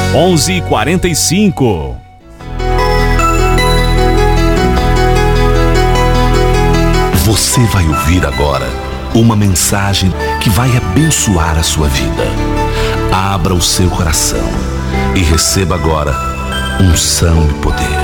11h45. Você vai ouvir agora uma mensagem que vai abençoar a sua vida. Abra o seu coração e receba agora unção e poder.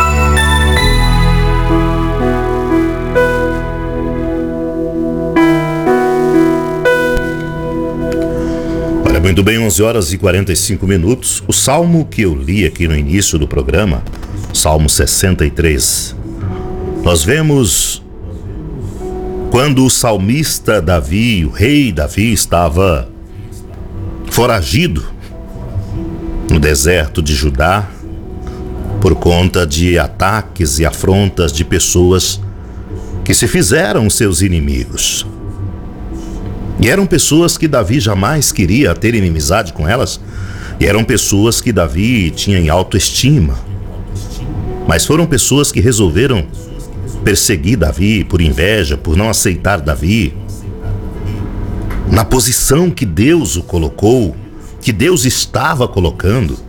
Olha, muito bem, 11h45. O salmo que eu li aqui no início do programa, Salmo 63, nós vemos quando o salmista Davi, o rei Davi, estava foragido no deserto de Judá por conta de ataques e afrontas de pessoas que se fizeram seus inimigos. E eram pessoas que Davi jamais queria ter inimizade com elas, e eram pessoas que Davi tinha em autoestima. Mas foram pessoas que resolveram perseguir Davi por inveja, por não aceitar Davi na posição que Deus o colocou, que Deus estava colocando.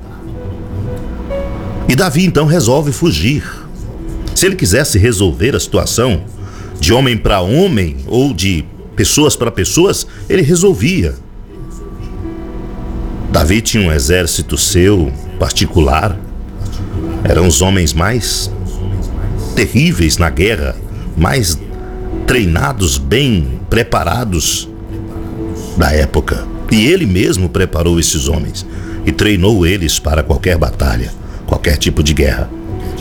E Davi então resolve fugir. Se ele quisesse resolver a situação de homem para homem ou de pessoas para pessoas, ele resolvia. Davi tinha um exército seu particular. Eram os homens mais terríveis na guerra, mais treinados, bem preparados da época. E ele mesmo preparou esses homens e treinou eles para qualquer batalha, qualquer tipo de guerra.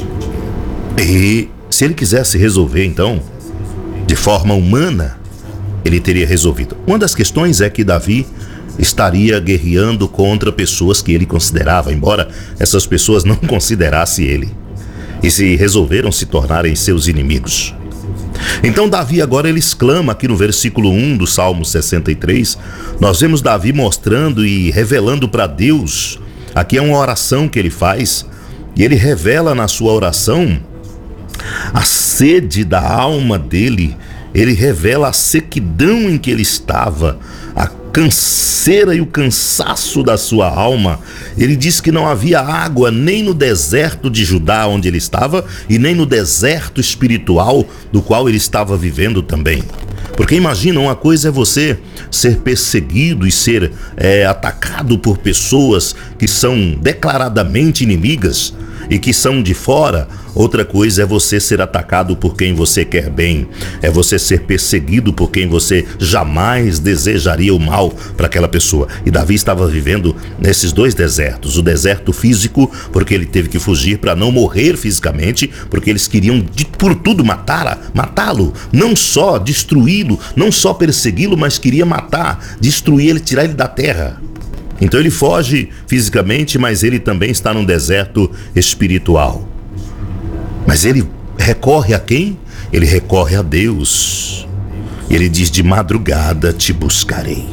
E se ele quisesse resolver, então, de forma humana, ele teria resolvido. Uma das questões é que Davi estaria guerreando contra pessoas que ele considerava, embora essas pessoas não considerassem ele, e se resolveram se tornarem seus inimigos. Então Davi agora ele exclama aqui no versículo 1 do Salmo 63, nós vemos Davi mostrando e revelando para Deus. Aqui é uma oração que ele faz, e ele revela na sua oração a sede da alma dele. Ele revela a sequidão em que ele estava, a canseira e o cansaço da sua alma. Ele diz que não havia água nem no deserto de Judá onde ele estava e nem no deserto espiritual do qual ele estava vivendo também. Porque imagina, uma coisa é você ser perseguido e ser atacado por pessoas que são declaradamente inimigas e que são de fora. Outra coisa é você ser atacado por quem você quer bem, é você ser perseguido por quem você jamais desejaria o mal para aquela pessoa. E Davi estava vivendo nesses dois desertos, o deserto físico, porque ele teve que fugir para não morrer fisicamente, porque eles queriam por tudo matá-lo, não só destruí-lo, não só persegui-lo, mas queria matar, destruir ele, tirar ele da terra. Então ele foge fisicamente, mas ele também está num deserto espiritual. Mas ele recorre a quem? Ele recorre a Deus. Ele diz: de madrugada te buscarei.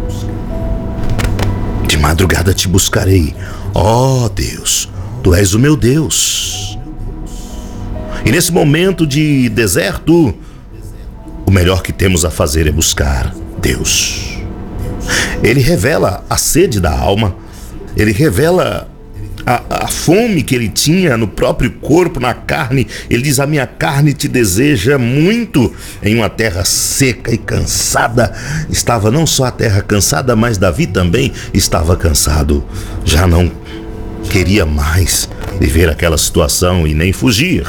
De madrugada te buscarei. Ó Deus, tu és o meu Deus. E nesse momento de deserto, o melhor que temos a fazer é buscar Deus. Ele revela a sede da alma, ele revela a fome que ele tinha no próprio corpo, na carne. Ele diz: a minha carne te deseja muito em uma terra seca e cansada. Estava não só a terra cansada, mas Davi também estava cansado. Já não queria mais viver aquela situação e nem fugir.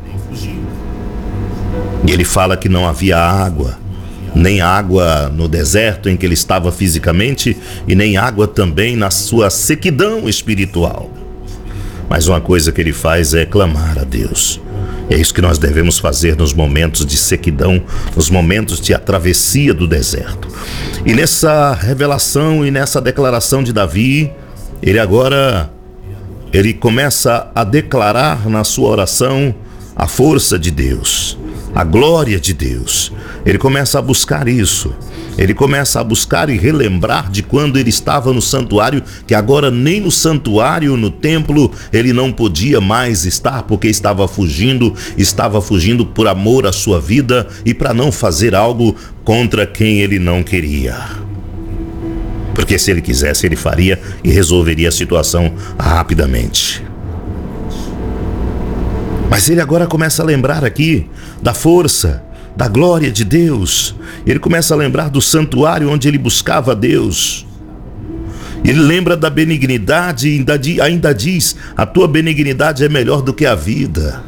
E ele fala que não havia água, nem água no deserto em que ele estava fisicamente e nem água também na sua sequidão espiritual. Mas uma coisa que ele faz é clamar a Deus. É isso que nós devemos fazer nos momentos de sequidão, nos momentos de travessia do deserto. E nessa revelação e nessa declaração de Davi, ele começa a declarar na sua oração a força de Deus, a glória de Deus. Ele começa a buscar isso. Ele começa a buscar e relembrar de quando ele estava no santuário, que agora nem no santuário, no templo, ele não podia mais estar, porque estava fugindo por amor à sua vida e para não fazer algo contra quem ele não queria. Porque se ele quisesse, ele faria e resolveria a situação rapidamente. Mas ele agora começa a lembrar aqui da força, da glória de Deus. Ele começa a lembrar do santuário onde ele buscava Deus. Ele lembra da benignidade e ainda diz: a tua benignidade é melhor do que a vida.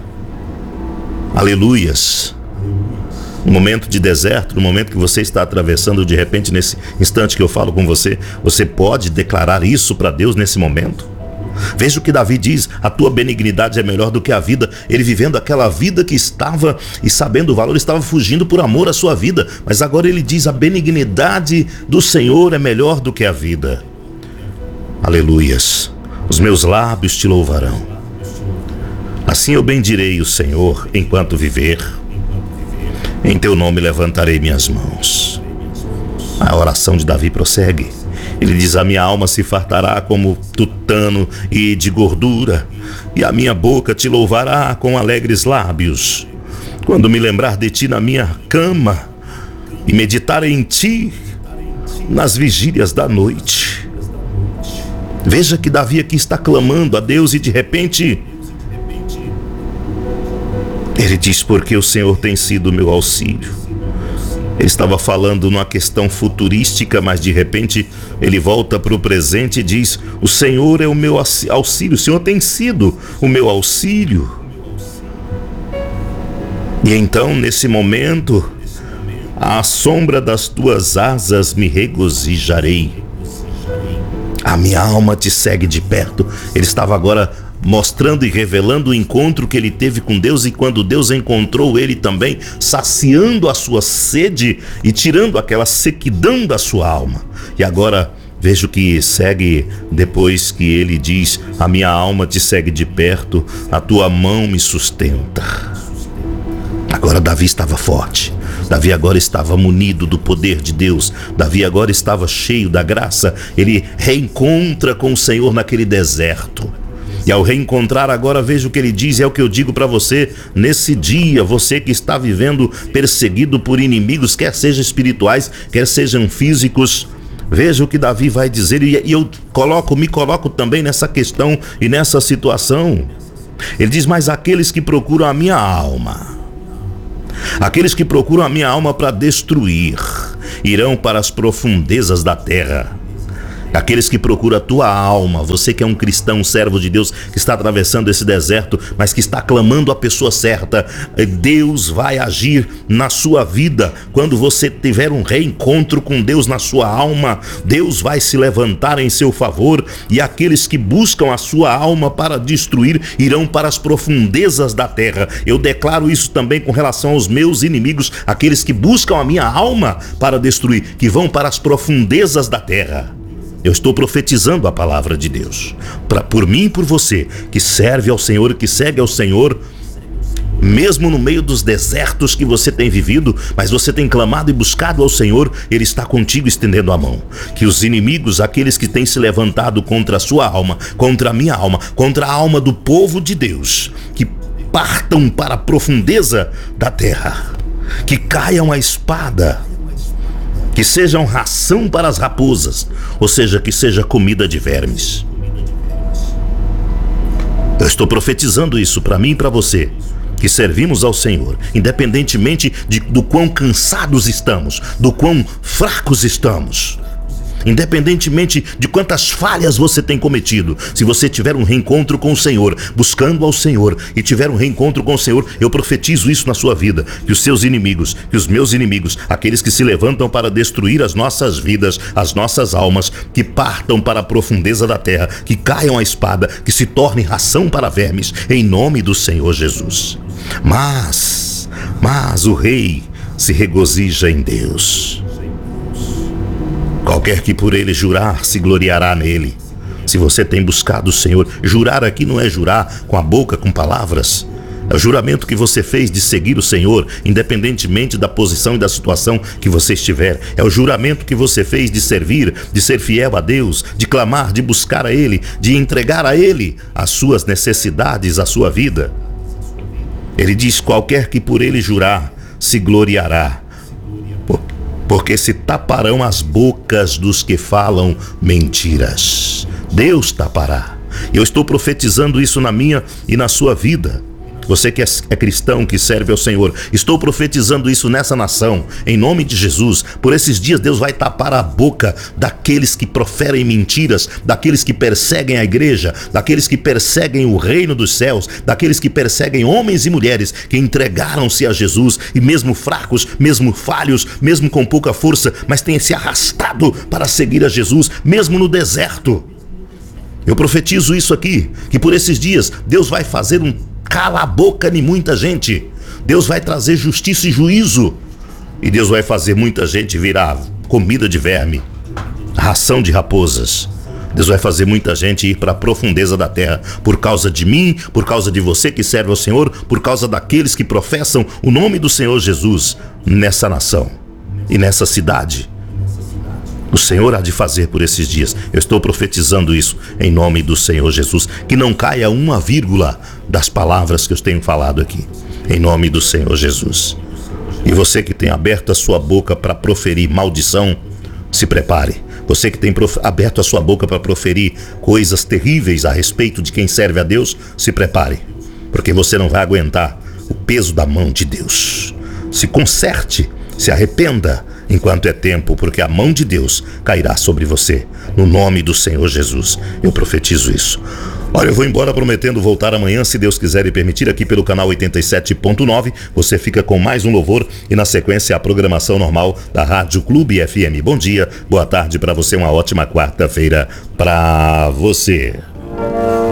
Aleluias. No momento de deserto, no momento que você está atravessando, de repente, nesse instante que eu falo com você, você pode declarar isso para Deus nesse momento? Veja o que Davi diz: a tua benignidade é melhor do que a vida. Ele vivendo aquela vida que estava, e sabendo o valor, estava fugindo por amor à sua vida. Mas agora ele diz: a benignidade do Senhor é melhor do que a vida. Aleluias. Os meus lábios te louvarão. Assim eu bendirei o Senhor enquanto viver. Em teu nome levantarei minhas mãos. A oração de Davi prossegue. Ele diz: a minha alma se fartará como tutano e de gordura, e a minha boca te louvará com alegres lábios. Quando me lembrar de ti na minha cama e meditar em ti nas vigílias da noite. Veja que Davi aqui está clamando a Deus e de repente ele diz: porque o Senhor tem sido meu auxílio. Ele estava falando numa questão futurística, mas de repente ele volta para o presente e diz: o Senhor é o meu auxílio, o Senhor tem sido o meu auxílio. E então, nesse momento, à sombra das tuas asas me regozijarei. A minha alma te segue de perto. Ele estava agora mostrando e revelando o encontro que ele teve com Deus, e quando Deus encontrou ele também, saciando a sua sede e tirando aquela sequidão da sua alma. E agora veja o que segue depois que ele diz: a minha alma te segue de perto, a tua mão me sustenta. Agora Davi estava forte. Davi agora estava munido do poder de Deus. Davi agora estava cheio da graça. Ele reencontra com o Senhor naquele deserto. E ao reencontrar agora, veja o que ele diz, é o que eu digo para você nesse dia, você que está vivendo perseguido por inimigos, quer sejam espirituais, quer sejam físicos. Veja o que Davi vai dizer, e eu me coloco também nessa questão e nessa situação. Ele diz: mas aqueles que procuram a minha alma, aqueles que procuram a minha alma para destruir, irão para as profundezas da terra. Aqueles que procuram a tua alma, você que é um cristão, um servo de Deus, que está atravessando esse deserto, mas que está clamando a pessoa certa, Deus vai agir na sua vida. Quando você tiver um reencontro com Deus na sua alma, Deus vai se levantar em seu favor, e aqueles que buscam a sua alma para destruir irão para as profundezas da terra. Eu declaro isso também com relação aos meus inimigos, aqueles que buscam a minha alma para destruir, que vão para as profundezas da terra. Eu estou profetizando a palavra de Deus, por mim e por você, que serve ao Senhor e que segue ao Senhor, mesmo no meio dos desertos que você tem vivido, mas você tem clamado e buscado ao Senhor, Ele está contigo estendendo a mão. Que os inimigos, aqueles que têm se levantado contra a sua alma, contra a minha alma, contra a alma do povo de Deus, que partam para a profundeza da terra, que caiam a espada, que sejam ração para as raposas, ou seja, que seja comida de vermes. Eu estou profetizando isso para mim e para você, que servimos ao Senhor, independentemente do quão cansados estamos, do quão fracos estamos, independentemente de quantas falhas você tem cometido. Se você tiver um reencontro com o Senhor, buscando ao Senhor, e tiver um reencontro com o Senhor, eu profetizo isso na sua vida, que os seus inimigos, que os meus inimigos, aqueles que se levantam para destruir as nossas vidas, as nossas almas, que partam para a profundeza da terra, que caiam a espada, que se tornem ração para vermes, em nome do Senhor Jesus. Mas o rei se regozija em Deus. Qualquer que por ele jurar, se gloriará nele. Se você tem buscado o Senhor, jurar aqui não é jurar com a boca, com palavras. É o juramento que você fez de seguir o Senhor, independentemente da posição e da situação que você estiver. É o juramento que você fez de servir, de ser fiel a Deus, de clamar, de buscar a Ele, de entregar a Ele as suas necessidades, a sua vida. Ele diz: qualquer que por ele jurar, se gloriará. porque se taparão as bocas dos que falam mentiras. Deus tapará. Eu estou profetizando isso na minha e na sua vida. Você que é cristão, que serve ao Senhor, estou profetizando isso nessa nação, em nome de Jesus. Por esses dias Deus vai tapar a boca daqueles que proferem mentiras, daqueles que perseguem a igreja, daqueles que perseguem o reino dos céus, daqueles que perseguem homens e mulheres que entregaram-se a Jesus e mesmo fracos, mesmo falhos, mesmo com pouca força, mas têm se arrastado para seguir a Jesus, mesmo no deserto. Eu profetizo isso aqui, que por esses dias Deus vai fazer um cala a boca de muita gente. Deus vai trazer justiça e juízo. E Deus vai fazer muita gente virar comida de verme, ração de raposas. Deus vai fazer muita gente ir para a profundeza da terra por causa de mim, por causa de você que serve ao Senhor, por causa daqueles que professam o nome do Senhor Jesus nessa nação e nessa cidade. O Senhor há de fazer por esses dias. Eu estou profetizando isso em nome do Senhor Jesus. Que não caia uma vírgula das palavras que eu tenho falado aqui. Em nome do Senhor Jesus. E você que tem aberto a sua boca para proferir maldição, se prepare. Você que tem aberto a sua boca para proferir coisas terríveis a respeito de quem serve a Deus, se prepare. Porque você não vai aguentar o peso da mão de Deus. Se conserte, se arrependa enquanto é tempo, porque a mão de Deus cairá sobre você, no nome do Senhor Jesus. Eu profetizo isso. Olha, eu vou embora prometendo voltar amanhã, se Deus quiser e permitir, aqui pelo canal 87.9. Você fica com mais um louvor e na sequência a programação normal da Rádio Clube FM. Bom dia, boa tarde para você, uma ótima quarta-feira para você.